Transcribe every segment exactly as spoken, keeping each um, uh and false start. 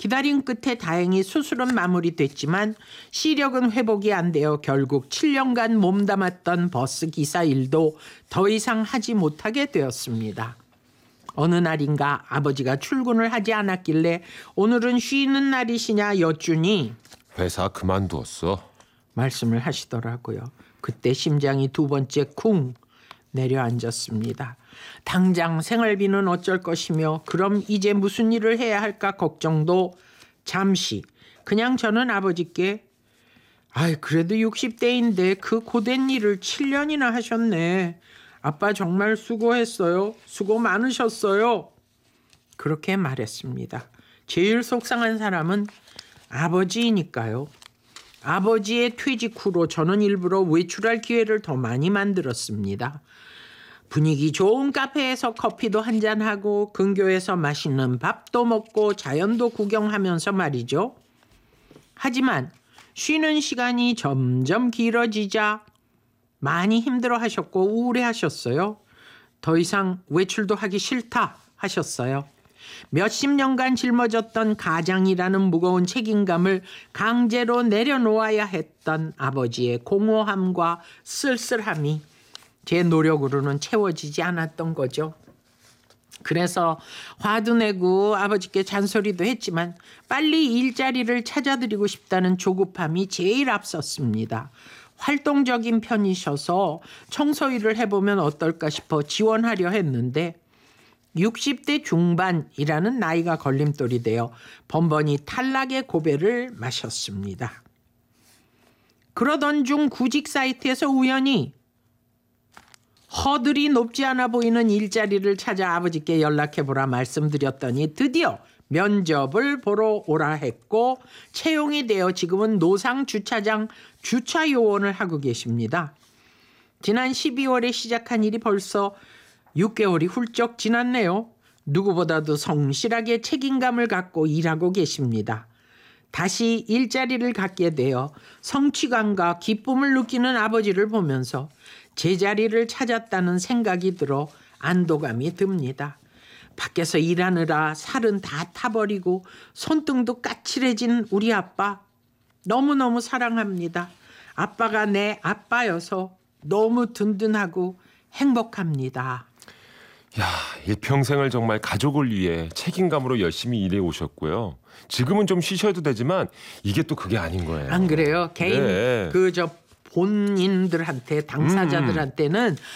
기다림 끝에 다행히 수술은 마무리됐지만 시력은 회복이 안 되어 결국 칠 년간 몸담았던 버스 기사 일도 더 이상 하지 못하게 되었습니다. 어느 날인가 아버지가 출근을 하지 않았길래 오늘은 쉬는 날이시냐 여쭈니 회사 그만두었어. 말씀을 하시더라고요. 그때 심장이 두 번째 쿵 내려앉았습니다. 당장 생활비는 어쩔 것이며 그럼 이제 무슨 일을 해야 할까 걱정도 잠시. 그냥 저는 아버지께 아이 그래도 육십 대인데 그 고된 일을 칠 년이나 하셨네. 아빠 정말 수고했어요. 수고 많으셨어요. 그렇게 말했습니다. 제일 속상한 사람은 아버지이니까요. 아버지의 퇴직 후로 저는 일부러 외출할 기회를 더 많이 만들었습니다. 분위기 좋은 카페에서 커피도 한잔하고 근교에서 맛있는 밥도 먹고 자연도 구경하면서 말이죠. 하지만 쉬는 시간이 점점 길어지자 많이 힘들어하셨고 우울해하셨어요. 더 이상 외출도 하기 싫다 하셨어요. 몇십 년간 짊어졌던 가장이라는 무거운 책임감을 강제로 내려놓아야 했던 아버지의 공허함과 쓸쓸함이 제 노력으로는 채워지지 않았던 거죠. 그래서 화도 내고 아버지께 잔소리도 했지만 빨리 일자리를 찾아드리고 싶다는 조급함이 제일 앞섰습니다. 활동적인 편이셔서 청소일을 해보면 어떨까 싶어 지원하려 했는데 육십 대 중반이라는 나이가 걸림돌이 되어 번번이 탈락의 고배를 마셨습니다. 그러던 중 구직 사이트에서 우연히 허들이 높지 않아 보이는 일자리를 찾아 아버지께 연락해보라 말씀드렸더니 드디어 면접을 보러 오라 했고 채용이 되어 지금은 노상 주차장 주차 요원을 하고 계십니다. 지난 십이월에 시작한 일이 벌써 육 개월이 훌쩍 지났네요. 누구보다도 성실하게 책임감을 갖고 일하고 계십니다. 다시 일자리를 갖게 되어 성취감과 기쁨을 느끼는 아버지를 보면서 제자리를 찾았다는 생각이 들어 안도감이 듭니다. 밖에서 일하느라 살은 다 타버리고 손등도 까칠해진 우리 아빠 너무너무 사랑합니다. 아빠가 내 아빠여서 너무 든든하고 행복합니다. 야, 일평생을 정말 가족을 위해 책임감으로 열심히 일해 오셨고요. 지금은 좀 쉬셔도 되지만 이게 또 그게 아닌 거예요. 안 그래요? 개인 네. 그 저 본인들한테 당사자들한테는 음.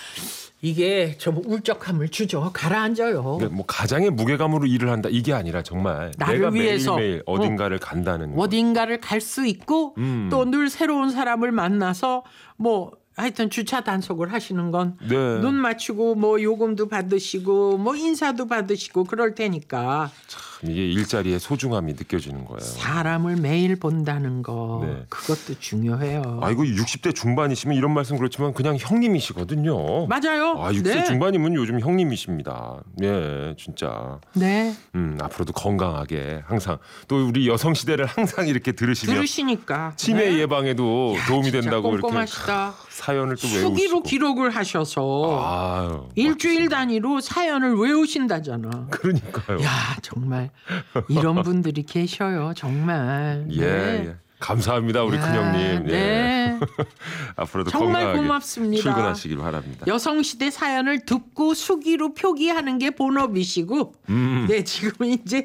이게 좀 울적함을 주죠. 가라앉아요. 그러니까 뭐 가장의 무게감으로 일을 한다 이게 아니라 정말 나를 내가 위해서 매일매일 어딘가를 어, 간다는 어딘가를 갈 수 있고 음. 또 늘 새로운 사람을 만나서 뭐 하여튼 주차 단속을 하시는 건 눈 네. 맞추고 뭐 요금도 받으시고 뭐 인사도 받으시고 그럴 테니까 참 이게 일자리의 소중함이 느껴지는 거예요. 사람을 매일 본다는 거 네. 그것도 중요해요. 아 이거 육십 대 중반이시면 이런 말씀 그렇지만 그냥 형님이시거든요. 맞아요. 아 육십 대 네. 중반이면 요즘 형님이십니다. 예, 진짜. 네. 음 앞으로도 건강하게 항상 또 우리 여성 시대를 항상 이렇게 들으시면 들으시니까 치매 네. 예방에도 야, 도움이 진짜 된다고 꼼꼼하시다. 이렇게 사연을 또 외우시고 수기로 기록을 하셔서 아유, 일주일 맞습니다. 단위로 사연을 외우신다잖아. 그러니까요. 야 정말 이런 분들이 계셔요. 정말. 예, 네. 예. 감사합니다 우리 야, 큰형님. 네. 예. 앞으로도 정말 건강하게 고맙습니다. 출근하시길 바랍니다. 여성시대 사연을 듣고 수기로 표기하는 게 본업이시고 음. 네 지금 이제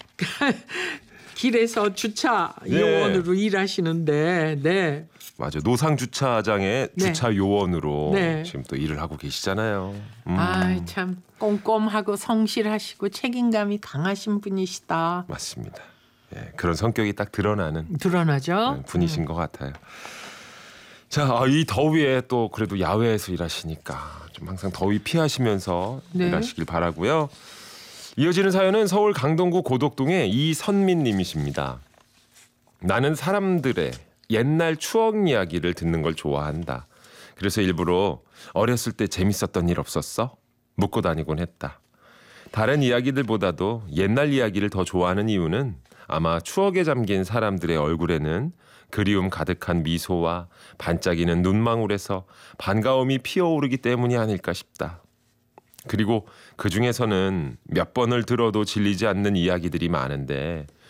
길에서 주차 네. 요원으로 일하시는데 네. 맞아요. 노상 주차장의 네. 주차 요원으로 네. 지금 또 일을 하고 계시잖아요. 음. 아이 참 꼼꼼하고 성실하시고 책임감이 강하신 분이시다. 맞습니다. 예, 그런 성격이 딱 드러나는 드러나죠? 분이신 음. 것 같아요. 자, 아, 이 더위에 또 그래도 야외에서 일하시니까 좀 항상 더위 피하시면서 네. 일하시길 바라고요. 이어지는 사연은 서울 강동구 고덕동의 이선민 님이십니다. 나는 사람들의 옛날 추억 이야기를 듣는 걸 좋아한다. 그래서 일부러 어렸을 때 재밌었던 일 없었어? 묻고 다니곤 했다. 다른 이야기들보다도 옛날 이야기를 더 좋아하는 이유는 아마 추억에 잠긴 사람들의 얼굴에는 그리움 가득한 미소와 반짝이는 눈망울에서 반가움이 피어오르기 때문이 아닐까 싶다. 그리고 그 중에서는 몇 번을 들어도 질리지 않는 이야기들이 많은데